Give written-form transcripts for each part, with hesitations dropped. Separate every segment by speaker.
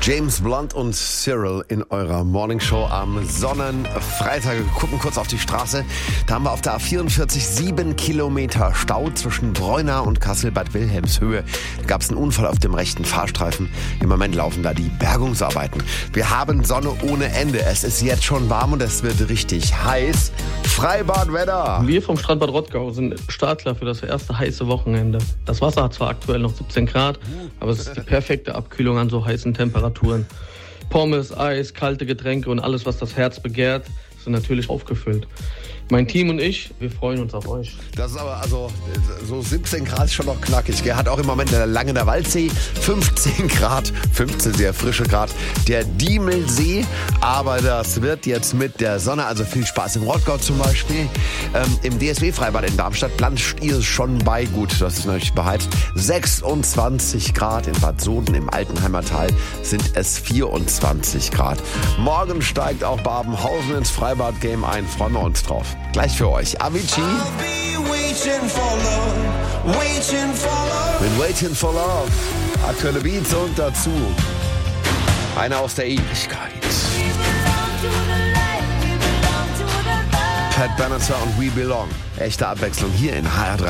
Speaker 1: James Blunt und Cyril in eurer Morningshow am Sonnenfreitag. Wir gucken kurz auf die Straße. Da haben wir auf der A44 7 Kilometer Stau zwischen Breuna und Kassel-Bad Wilhelmshöhe. Da gab es einen Unfall auf dem rechten Fahrstreifen. Im Moment laufen da die Bergungsarbeiten. Wir haben Sonne ohne Ende. Es ist jetzt schon warm und es wird richtig heiß. Freibadwetter.
Speaker 2: Wir vom Strandbad Rottgau sind Startklar für das erste heiße Wochenende. Das Wasser hat zwar aktuell noch 17 Grad, aber es ist die perfekte Abkühlung an so heißen Temperaturen. Pommes, Eis, kalte Getränke und alles, was das Herz begehrt, sind natürlich aufgefüllt. Mein Team und ich, wir freuen uns auf euch.
Speaker 1: Das ist aber, also, so 17 Grad ist schon noch knackig. Der hat auch im Moment der Langener Waldsee 15 Grad, 15 sehr frische Grad. Der Diemelsee, aber das wird jetzt mit der Sonne, also viel Spaß im Rottgau zum Beispiel. Im DSW-Freibad in Darmstadt planscht ihr schon bei, gut, das ist natürlich beheizt, 26 Grad. In Bad Soden im Altenheimer Tal sind es 24 Grad. Morgen steigt auch Babenhausen ins Freibad-Game ein, freuen wir uns drauf. Gleich für euch, Avicii. Been waiting for love. Aktuelle Beats und dazu einer aus der Ewigkeit. Pat Benatar und We Belong. Echte Abwechslung hier in HR3.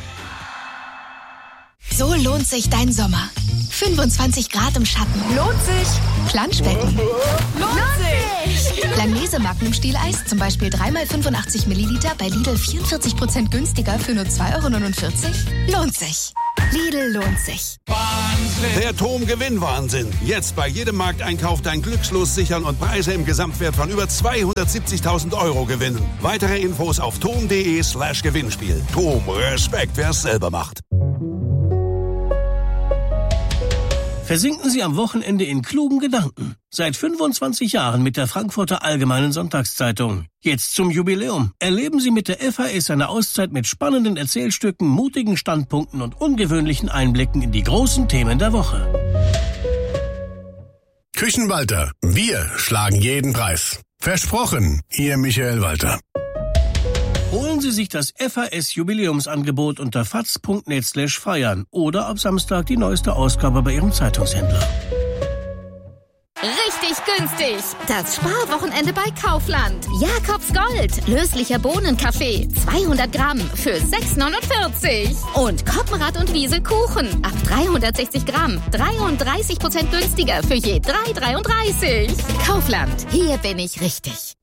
Speaker 3: So lohnt sich dein Sommer. 25 Grad im Schatten. Lohnt sich. Planschbecken. Lohnt sich. Langnese Magnum Stieleis, zum Beispiel 3x85 Milliliter bei Lidl 44% günstiger für nur 2,49 €. Lohnt sich. Lidl lohnt sich.
Speaker 4: Der TOM-Gewinnwahnsinn. Jetzt bei jedem Markteinkauf dein Glückslos sichern und Preise im Gesamtwert von über 270.000 € gewinnen. Weitere Infos auf tom.de/Gewinnspiel. TOM, Respekt, wer es selber macht.
Speaker 5: Versinken Sie am Wochenende in klugen Gedanken. Seit 25 Jahren mit der Frankfurter Allgemeinen Sonntagszeitung. Jetzt zum Jubiläum. Erleben Sie mit der FAS eine Auszeit mit spannenden Erzählstücken, mutigen Standpunkten und ungewöhnlichen Einblicken in die großen Themen der Woche.
Speaker 6: Küchenwalter. Wir schlagen jeden Preis. Versprochen, Ihr Michael Walter.
Speaker 5: Holen Sie sich das FAS-Jubiläumsangebot unter faz.net/feiern oder ab Samstag die neueste Ausgabe bei Ihrem Zeitungshändler.
Speaker 7: Richtig günstig. Das Sparwochenende bei Kaufland. Jakobs Gold. Löslicher Bohnenkaffee. 200 Gramm für 6,49 €. Und Koppenrad und Wiese Kuchen. Ab 360 Gramm. 33% günstiger für je 3,33 €. Kaufland. Hier bin ich richtig.